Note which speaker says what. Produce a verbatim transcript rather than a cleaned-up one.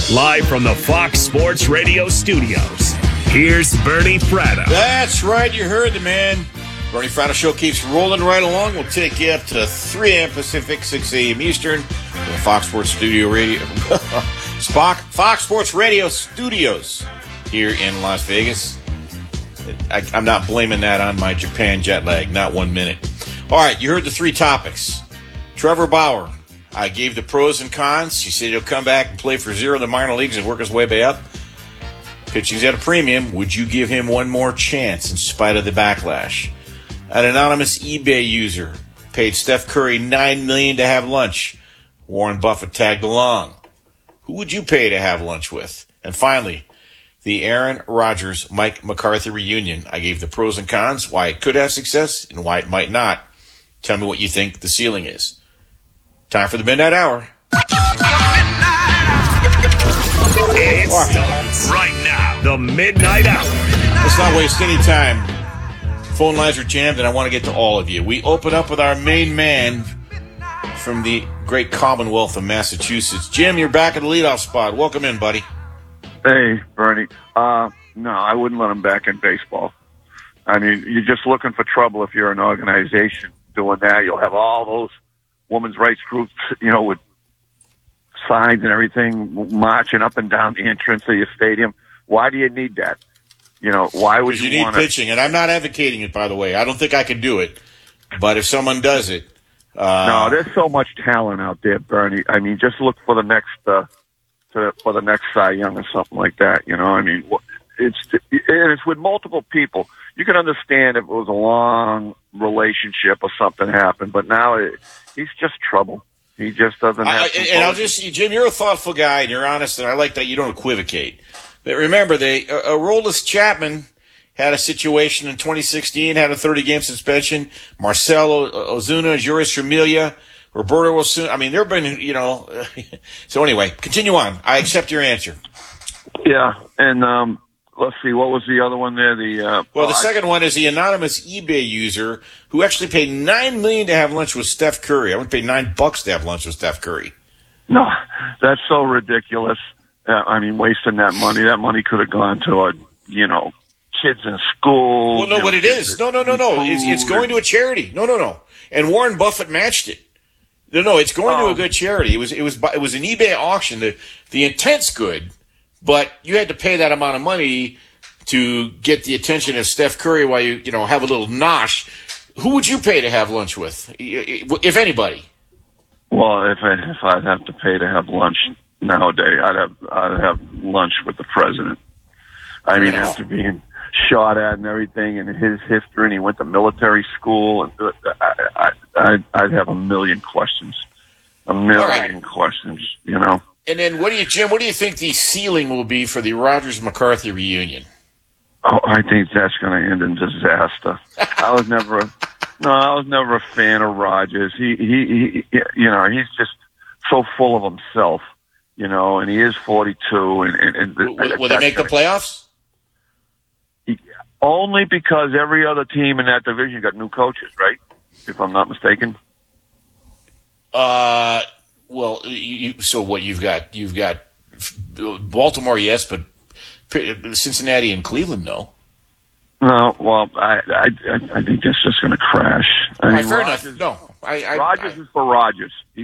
Speaker 1: Live from the Fox Sports Radio studios, here's Bernie Fratto.
Speaker 2: That's right, you heard the man. Bernie Fratto Show keeps rolling right along. We'll take you up to three a.m. Pacific, six a.m. Eastern, the Fox Sports Studio Radio, Spock, Fox Sports Radio studios here in Las Vegas. I, I'm not blaming that on my Japan jet lag, not one minute. All right, you heard the three topics. Trevor Bauer, I gave the pros and cons. He said he'll come back and play for zero in the minor leagues and work his way back up. Pitching's at a premium. Would you give him one more chance in spite of the backlash? An anonymous eBay user paid Steph Curry nine million dollars to have lunch. Warren Buffett tagged along. Who would you pay to have lunch with? And finally, the Aaron Rodgers-Mike McCarthy reunion. I gave the pros and cons, why it could have success and why it might not. Tell me what you think the ceiling is. Time for the Midnight Hour.
Speaker 1: It starts right now. The Midnight Hour.
Speaker 2: Let's not waste any time. Phone lines are jammed, and I want to get to all of you. We open up with our main man from the great Commonwealth of Massachusetts. Jim, you're back at the leadoff spot. Welcome in, buddy.
Speaker 3: Hey, Bernie. Uh, no, I wouldn't let him back in baseball. I mean, you're just looking for trouble if you're an organization doing that. You'll have all those women's rights groups, you know, with signs and everything marching up and down the entrance of your stadium. Why do you need that? You know, why would you,
Speaker 2: you need
Speaker 3: want
Speaker 2: pitching? And I'm not advocating it, by the way. I don't think I could do it. But if someone does it, uh,
Speaker 3: no, there's so much talent out there, Bernie. I mean, just look for the next, uh, to, for the next Cy Young or something like that. You know, I mean, it's and it's with multiple people. You can understand if it was a long relationship or something happened, but now it, he's just trouble. He just doesn't have.
Speaker 2: I, and I'll just, Jim, you're a thoughtful guy and you're honest, and I like that you don't equivocate. But remember, they uh, Aroldis Chapman had a situation in twenty sixteen, had a thirty-game suspension. Marcelo Ozuna, Juris Familia, Roberto Osuna. I mean, there have been, you know. So anyway, continue on. I accept your answer.
Speaker 3: Yeah, and um, let's see, what was the other one there? The uh,
Speaker 2: well, the
Speaker 3: oh,
Speaker 2: second
Speaker 3: I,
Speaker 2: one is the anonymous eBay user who actually paid nine million dollars to have lunch with Steph Curry. I would pay nine bucks to have lunch with Steph Curry.
Speaker 3: No, that's so ridiculous. Uh, I mean, wasting that money. That money could have gone to, a, you know, kids in school.
Speaker 2: Well, no, what it is. No, no, no, no. It's, it's going to a charity. No, no, no. And Warren Buffett matched it. No, no, it's going
Speaker 3: oh.
Speaker 2: to a good charity. It was, it was, it was an eBay auction. The, the intent's good, but you had to pay that amount of money to get the attention of Steph Curry while you, you know, have a little nosh. Who would you pay to have lunch with, if anybody?
Speaker 3: Well, if, I, if I'd have to pay to have lunch nowadays, I'd have I'd have lunch with the president. I mean,
Speaker 2: Yeah.
Speaker 3: after being shot at and everything, and his history, and he went to military school, and I, I, I'd, I'd have a million questions, a million
Speaker 2: right.
Speaker 3: questions, you know.
Speaker 2: And then, what do you, Jim? What do you think the ceiling will be for the Rodgers McCarthy reunion?
Speaker 3: Oh, I think that's going to end in disaster. I was never, a, no, I was never a fan of Rodgers. He, he, he, you know, he's just so full of himself, you know, and he is forty-two. And, and, and
Speaker 2: Will, will they make the playoffs?
Speaker 3: He, only because every other team in that division got new coaches, right? If I'm not mistaken.
Speaker 2: Uh, well, you, so what you've got? You've got Baltimore, yes, but Cincinnati and Cleveland, no.
Speaker 3: No, well, I, I, I think that's just going to crash. I
Speaker 2: All
Speaker 3: mean,
Speaker 2: right, fair
Speaker 3: Rodgers,
Speaker 2: enough. No, I, I,
Speaker 3: Rodgers
Speaker 2: I,
Speaker 3: is for Rodgers.